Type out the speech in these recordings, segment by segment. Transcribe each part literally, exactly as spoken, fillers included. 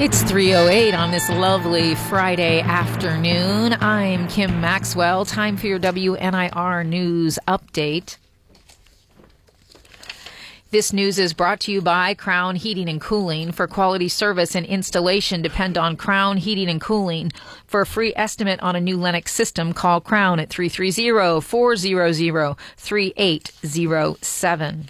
It's three oh eight on this lovely Friday afternoon. I'm Kim Maxwell. Time for your W N I R News Update. This news is brought to you by Crown Heating and Cooling. For quality service and installation, depend on Crown Heating and Cooling. For a free estimate on a new Lennox system, call Crown at three three zero, four zero zero, three eight zero seven.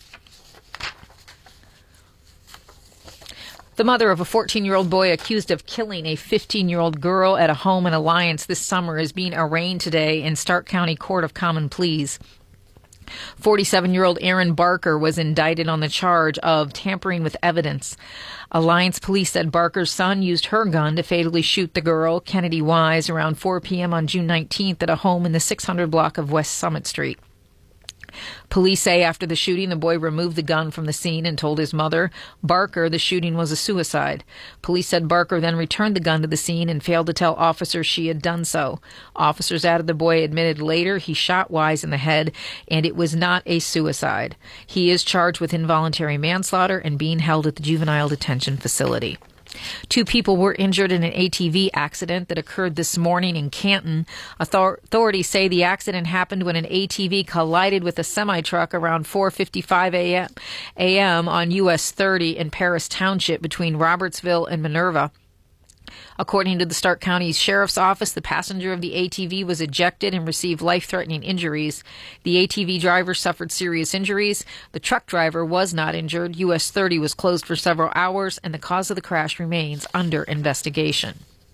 The mother of a fourteen-year-old boy accused of killing a fifteen-year-old girl at a home in Alliance this summer is being arraigned today in Stark County Court of Common Pleas. forty-seven-year-old Aaron Barker was indicted on the charge of tampering with evidence. Alliance police said Barker's son used her gun to fatally shoot the girl, Kennedy Wise, around four p.m. on June nineteenth at a home in the six hundred block of West Summit Street. Police say after the shooting, the boy removed the gun from the scene and told his mother, Barker, the shooting was a suicide. Police said Barker then returned the gun to the scene and failed to tell officers she had done so. Officers added the boy admitted later he shot Wise in the head and it was not a suicide. He is charged with involuntary manslaughter and being held at the juvenile detention facility. Two people were injured in an A T V accident that occurred this morning in Canton. Author- authorities say the accident happened when an A T V collided with a semi-truck around four fifty-five a.m. on U S thirty in Paris Township between Robertsville and Minerva. According to the Stark County Sheriff's Office, the passenger of the A T V was ejected and received life-threatening injuries. The A T V driver suffered serious injuries. The truck driver was not injured. U S thirty was closed for several hours, and the cause of the crash remains under investigation.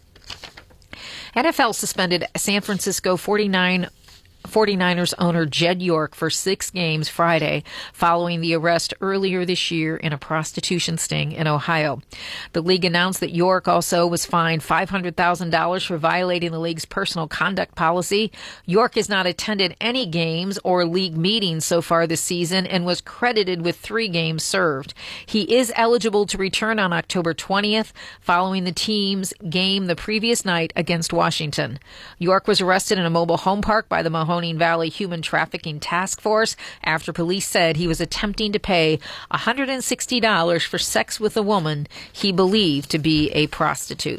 N F L suspended San Francisco forty-nine forty-niners owner Jed York for six games Friday following the arrest earlier this year in a prostitution sting in Ohio. The league announced that York also was fined five hundred thousand dollars for violating the league's personal conduct policy. York has not attended any games or league meetings so far this season and was credited with three games served. He is eligible to return on October twentieth following the team's game the previous night against Washington. York was arrested in a mobile home park by the Mahoning Valley Human Trafficking Task Force after police said he was attempting to pay one hundred sixty dollars for sex with a woman he believed to be a prostitute.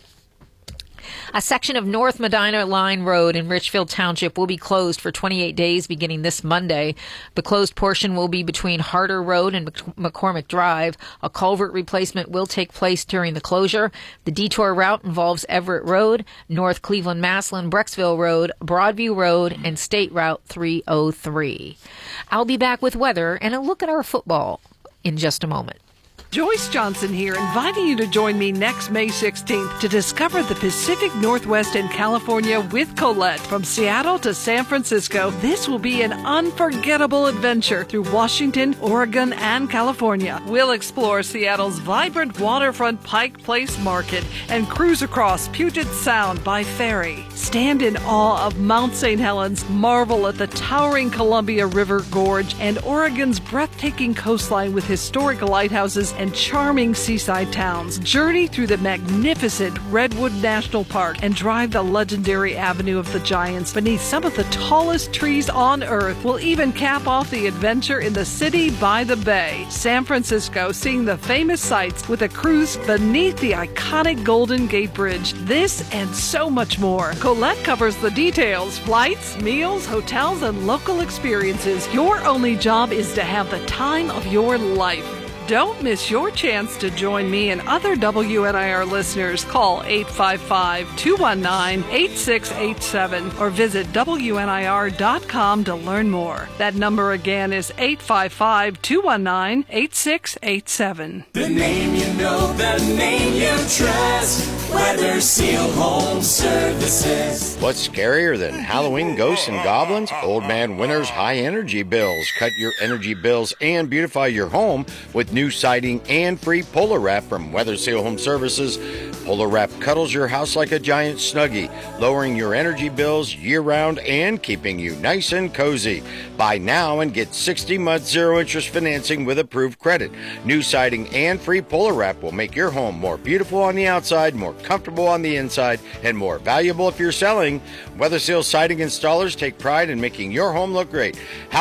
A section of North Medina Line Road in Richfield Township will be closed for twenty-eight days beginning this Monday. The closed portion will be between Harder Road and McCormick Drive. A culvert replacement will take place during the closure. The detour route involves Everett Road, North Cleveland Maslin, Brecksville Road, Broadview Road, and State Route three oh three. I'll be back with weather and a look at our football in just a moment. Joyce Johnson here, inviting you to join me next May sixteenth to discover the Pacific Northwest and California with Colette. From Seattle to San Francisco, this will be an unforgettable adventure through Washington, Oregon, and California. We'll explore Seattle's vibrant waterfront Pike Place Market and cruise across Puget Sound by ferry. Stand in awe of Mount Saint Helens, marvel at the towering Columbia River Gorge, and Oregon's breathtaking coastline with historic lighthouses and charming seaside towns. Journey through the magnificent Redwood National Park and drive the legendary Avenue of the Giants beneath some of the tallest trees on Earth. We'll even cap off the adventure in the city by the bay. San Francisco, seeing the famous sights with a cruise beneath the iconic Golden Gate Bridge. This and so much more. Colette covers the details: flights, meals, hotels, and local experiences. Your only job is to have the time of your life. Don't miss your chance to join me and other W N I R listeners. Call eight five five, two one nine, eight six eight seven or visit W N I R dot com to learn more. That number again is eight five five, two one nine, eight six eight seven. The name you know, the name you trust. Weather Seal Home Services. What's scarier than Halloween ghosts and goblins? Old Man Winter's high energy bills. Cut your energy bills and beautify your home with new siding and free Polar Wrap from Weather Seal Home Services. Polar Wrap cuddles your house like a giant Snuggie, lowering your energy bills year-round and keeping you nice and cozy. Buy now and get sixty month zero-interest financing with approved credit. New siding and free Polar Wrap will make your home more beautiful on the outside, more comfortable on the inside, and more valuable if you're selling. Weather Seal siding installers take pride in making your home look great.